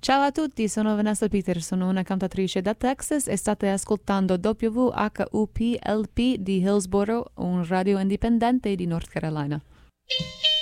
Ciao a tutti, sono Vanessa Peters, sono una cantatrice da Texas e state ascoltando WHUPLP di Hillsboro, un radio indipendente di North Carolina.